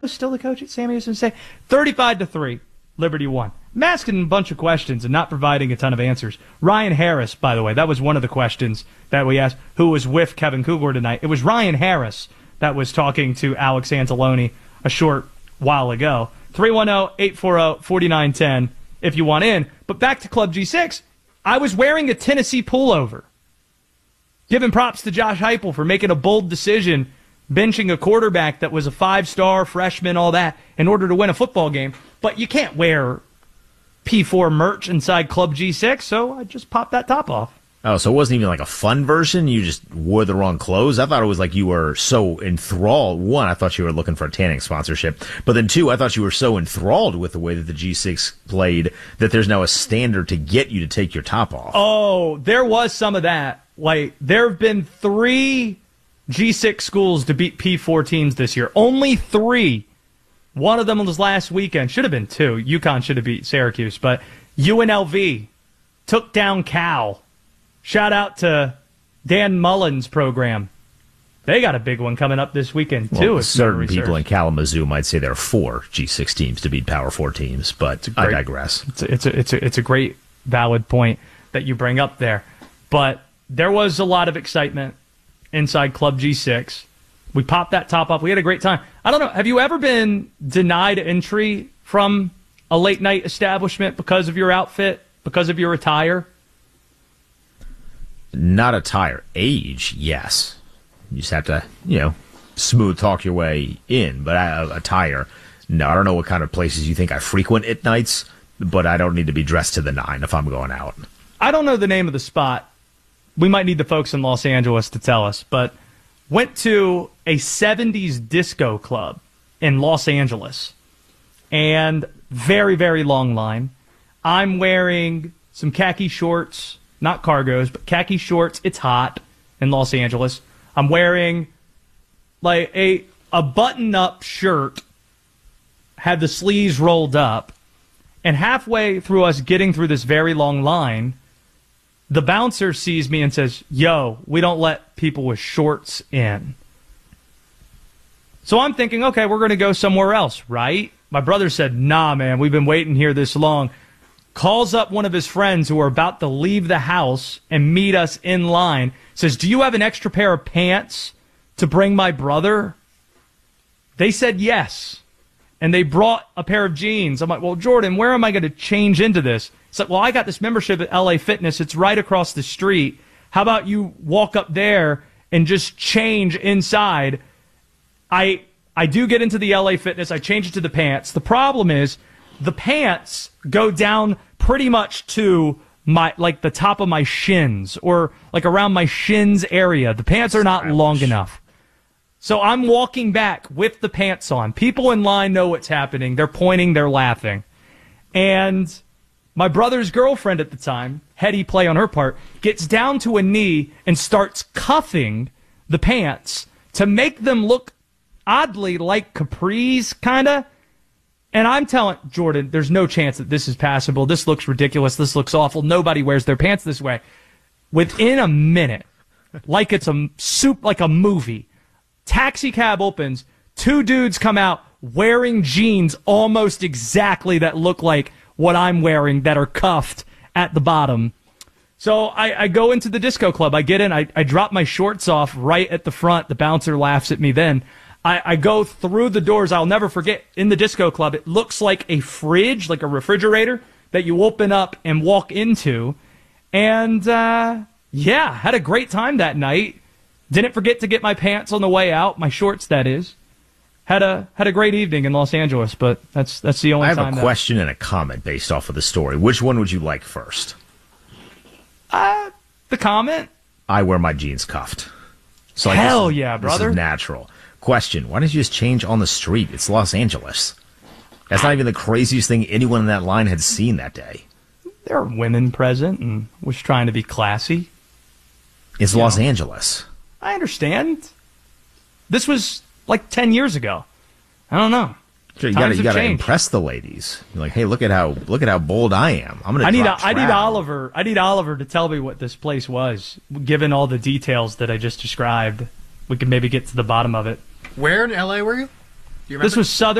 was still the coach at Sam Houston State. 35-3, Liberty won. I'm asking a bunch of questions and not providing a ton of answers. Ryan Harris, by the way, that was one of the questions that we asked, who was with Kevin Kugler tonight. It was Ryan Harris that was talking to Alex Anzalone a short while ago. 310-840-4910 if you want in. But back to Club G6, I was wearing a Tennessee pullover. Giving props to Josh Heupel for making a bold decision, benching a quarterback that was a 5-star freshman, all that, in order to win a football game. But you can't wear P4 merch inside Club G6, so I just popped that top off. Oh, so it wasn't even like a fun version? You just wore the wrong clothes? I thought it was like you were so enthralled. One, I thought you were looking for a tanning sponsorship. But then two, I thought you were so enthralled with the way that the G6 played that there's now a standard to get you to take your top off. Oh, there was some of that. Like, there have been 3 G6 schools to beat P4 teams this year. Only 3. One of them was last weekend. Should have been 2. UConn should have beat Syracuse. But UNLV took down Cal. Shout out to Dan Mullen's program. They got a big one coming up this weekend, too. Well, certain people in Kalamazoo might say there are 4 G6 teams to beat Power 4 teams, but I digress. It's a great, valid point that you bring up there. But there was a lot of excitement inside Club G6. We popped that top off. We had a great time. I don't know. Have you ever been denied entry from a late-night establishment because of your outfit, because of your attire? Not attire. Age, yes. You just have to, smooth talk your way in. But attire, no. I don't know what kind of places you think I frequent at nights, but I don't need to be dressed to the 9 if I'm going out. I don't know the name of the spot. We might need the folks in Los Angeles to tell us, but went to a 70s disco club in Los Angeles, and very, very long line. I'm wearing some khaki shorts, not cargos, but khaki shorts. It's hot in Los Angeles. I'm wearing like a button-up shirt, had the sleeves rolled up, and halfway through us getting through this very long line, the bouncer sees me and says, "Yo, we don't let people with shorts in." So I'm thinking, okay, we're going to go somewhere else, right? My brother said, "Nah, man, we've been waiting here this long." Calls up one of his friends who are about to leave the house and meet us in line. Says, "Do you have an extra pair of pants to bring my brother?" They said yes. And they brought a pair of jeans. I'm like, "Well, Jordan, where am I going to change into this?" It's like, "Well, I got this membership at LA Fitness. It's right across the street. How about you walk up there and just change inside?" I do get into the LA Fitness. I change it to the pants. The problem is the pants go down pretty much to the top of my shins, or like around my shins area. The pants are not long enough. So I'm walking back with the pants on. People in line know what's happening. They're pointing, they're laughing. And my brother's girlfriend at the time, heady play on her part, gets down to a knee and starts cuffing the pants to make them look oddly like capris, kind of. And I'm telling Jordan, there's no chance that this is passable. This looks ridiculous. This looks awful. Nobody wears their pants this way. Within a minute, like it's like a movie, taxi cab opens, 2 dudes come out wearing jeans almost exactly that look like what I'm wearing, that are cuffed at the bottom. So I go into the disco club. I get in. I drop my shorts off right at the front. The bouncer laughs at me then. I go through the doors. I'll never forget, in the disco club, it looks like a fridge, like a refrigerator, that you open up and walk into. And, had a great time that night. Didn't forget to get my pants on the way out, my shorts, that is. Had a great evening in Los Angeles, but that's the only time. I have a question and a comment based off of the story. Which one would you like first? The comment. I wear my jeans cuffed. So Hell yeah, brother. This is natural. Question, why didn't you just change on the street? It's Los Angeles. That's not even the craziest thing anyone in that line had seen that day. There are women present and was trying to be classy. It's Los Angeles. I understand. This was like 10 years ago. I don't know. Sure, you got to impress the ladies. You're like, hey, look at how bold I am. I'm going to. I need Oliver to tell me what this place was. Given all the details that I just described, we could maybe get to the bottom of it. Where in LA were you? Do you remember? This was Southern